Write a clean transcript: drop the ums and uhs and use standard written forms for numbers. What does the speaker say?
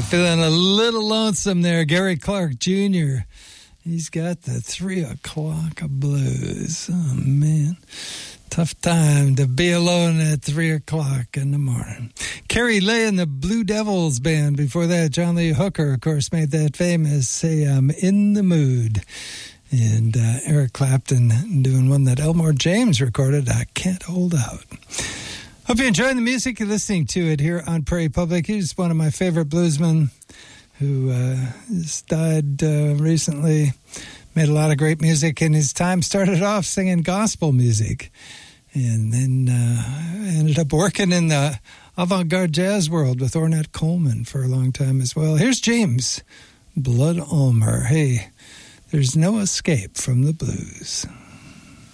Feeling a little lonesome there. Gary Clark Jr. He's got the 3 o'clock blues. Oh, man. Tough time to be alone at 3 o'clock in the morning. Carrie Lay and the Blue Devils Band. Before that, John Lee Hooker, of course, made that famous Say I'm in the Mood. And Eric Clapton doing one that Elmore James recorded, I Can't Hold Out. Hope you're enjoying the music. You're listening to it here on Prairie Public. He's one of my favorite bluesmen who has died recently. Made a lot of great music, and his time started off singing gospel music. And then ended up working in the avant-garde jazz world with Ornette Coleman for a long time as well. Here's James Blood Ulmer. Hey, there's no escape from the blues.